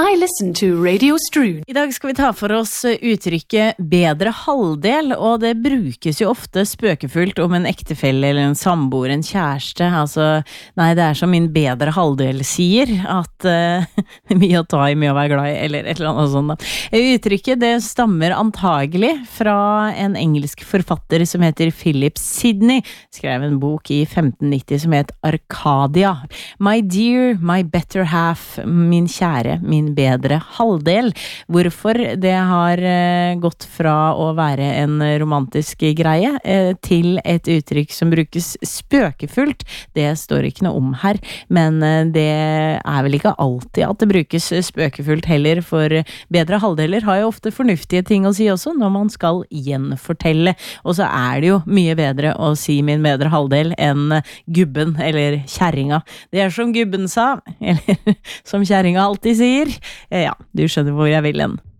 I listen to Radio Strud. I dag skal vi ta for oss uttrykket bedre halvdel, og det brukes jo ofte spøkefullt om en ektefelle eller en samboer, en kjæreste. Altså, nei, det som min bedre halvdel sier, at mye å ta i, mye å være glad i, eller et eller annet sånt da. Uttrykket, det stammer antagelig fra en engelsk forfatter som heter Philip Sidney, skrev en bok i 1590 som het Arcadia. My dear, my better half, min kjære, min bedre halvdel. Hvorfor det har gått fra å være en romantisk greie til et uttrykk som brukes spøkefullt, det står ikke noe om her, men det vel ikke alltid at det brukes spøkefullt heller, for bedre halvdeler har jo ofte fornuftige ting å si også når man skal gjenfortelle, og så det jo mye bedre å si min bedre halvdel enn gubben eller kjerringa. Det som gubben sa, eller som kjerringa alltid sier. Ja, du skjønner hvor jeg vil hen.